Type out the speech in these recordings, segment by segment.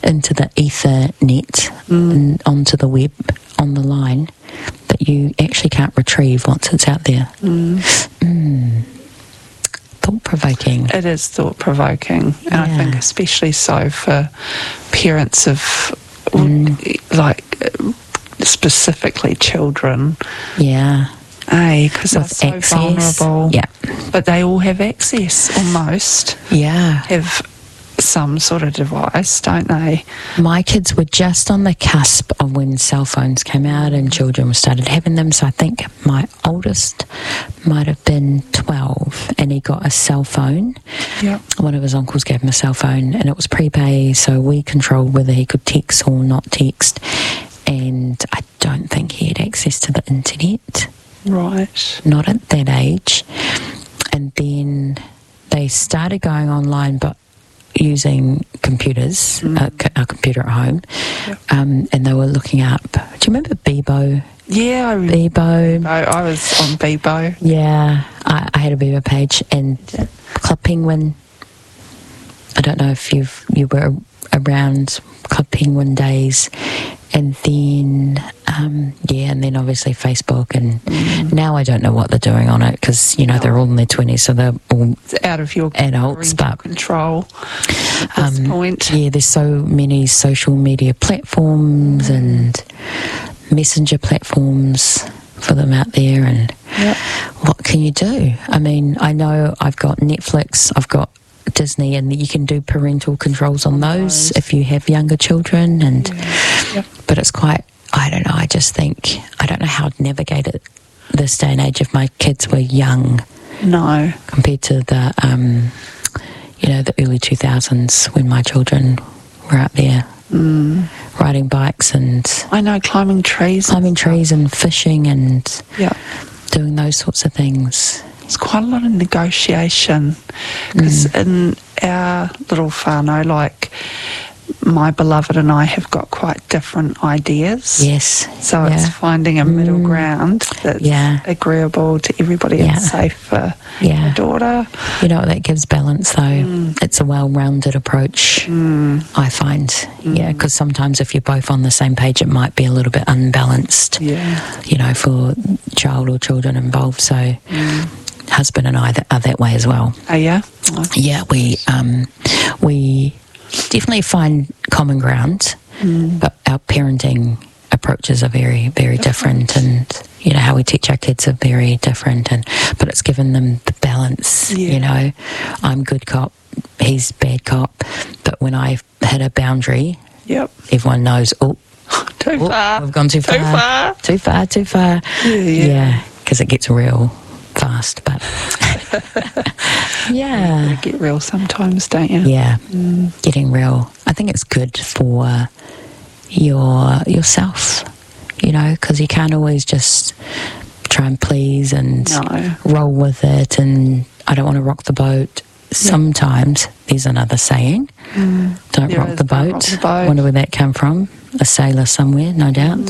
into the Ethernet and onto the web on the line, but you actually can't retrieve once it's out there. Thought-provoking. It is thought-provoking, and I think especially so for parents of, like, specifically children. Yeah. Because they're so access. vulnerable. Yeah. But they all have access, almost. Yeah. Have some sort of device, don't they? My kids were just on the cusp of when cell phones came out and children started having them. So I think my oldest might have been 12 and he got a cell phone. Yep. One of his uncles gave him a cell phone and it was prepay, so we controlled whether he could text or not text. And I don't think he had access to the internet. Right. Not at that age. And then they started going online, but using computers, a computer at home, and they were looking up. Do you remember Bebo? Yeah, I remember. Bebo. I was on Bebo. Yeah, I had a Bebo page, and Club Penguin. I don't know if you were around Club Penguin days, and then and then obviously Facebook, and now I don't know what they're doing on it because they're all in their 20s, so they're all it's out of your adults, but control at this point. Yeah, there's so many social media platforms and messenger platforms for them out there, and what can you do? I mean, I know I've got Netflix, I've got Disney, and you can do parental controls on those if you have younger children, and but it's quite, I don't know, I just think I don't know how I'd navigate it this day and age if my kids were young. No. Compared to the the early 2000s when my children were out there riding bikes and I know, climbing trees and fishing and doing those sorts of things. It's quite a lot of negotiation because in our little whānau, like my beloved and I have got quite different ideas. Yes. So it's finding a middle ground that's agreeable to everybody and safe for your daughter. You know, that gives balance though. It's a well-rounded approach, I find. Yeah, because sometimes if you're both on the same page, it might be a little bit unbalanced, for child or children involved. So husband and I are that way as well. Oh, yeah? Yeah, we definitely find common ground, but our parenting approaches are very, very different, and how we teach our kids are very different, but it's given them the balance. I'm good cop, he's bad cop, but when I hit a boundary, everyone knows, too far, we've gone too far, too far. Yeah, because it gets real fast, but you get real sometimes, don't you? Yeah, getting real. I think it's good for yourself, because you can't always just try and please and roll with it, and I don't want to rock the boat. Sometimes there's another saying, don't rock the boat. Wonder where that came from. A sailor somewhere, no doubt.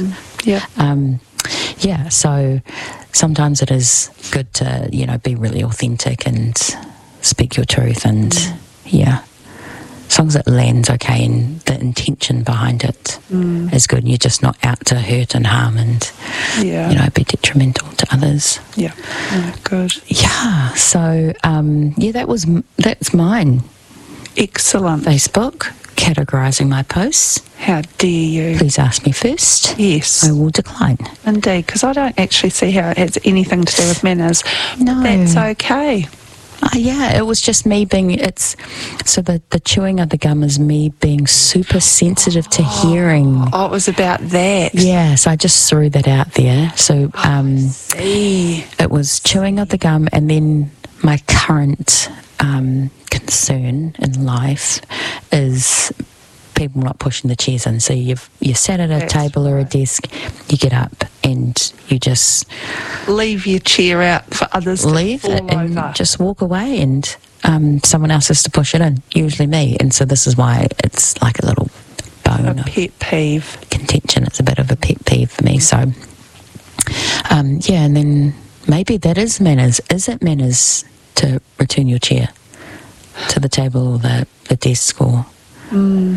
So sometimes it is good to, be really authentic and speak your truth, and as long as it lands okay and the intention behind it is good, and you're just not out to hurt and harm and be detrimental to others. Good. So that's mine. Excellent. Facebook, categorising my posts. How dare you? Please ask me first. Yes. I will decline. Indeed, because I don't actually see how it has anything to do with manners. No. But that's okay. It was just me being, the chewing of the gum is me being super sensitive to hearing. Oh, it was about that. Yeah, so I just threw that out there. So it was chewing of the gum, and then my current concern in life is people not pushing the chairs in. So you're sat at a table or a desk, you get up and you just leave your chair out for others to fall and over. Just walk away, and someone else has to push it in, usually me. And so this is why it's like a little bone, a pet peeve, contention. It's a bit of a pet peeve for me. So and then maybe that is manners. Is it manners to return your chair to the table or the desk, or